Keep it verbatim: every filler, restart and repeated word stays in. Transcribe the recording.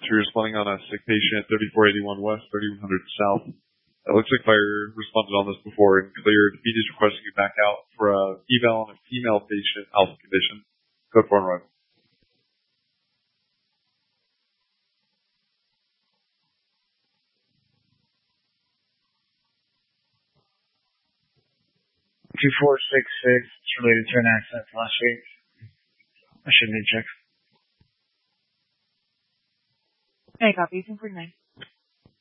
you're responding on a sick patient, thirty-four eighty-one West, thirty-one hundred South. It looks like fire responded on this before and cleared. B D's requesting you back out for a eval on a female patient, alpha condition. Code four and arrival. two four six six, it's related to an accident last week. I should need checks. Hey, copy, two four nine.